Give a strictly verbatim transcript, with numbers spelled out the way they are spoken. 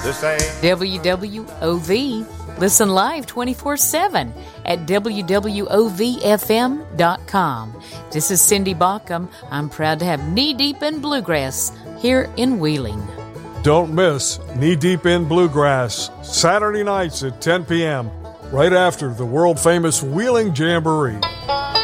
the same. W W O V. Listen live twenty-four seven at W W O V F M dot com. This is Cindy Baucom. I'm proud to have Knee Deep in Bluegrass here in Wheeling. Don't miss Knee Deep in Bluegrass, Saturday nights at ten p.m., right after the world-famous Wheeling Jamboree.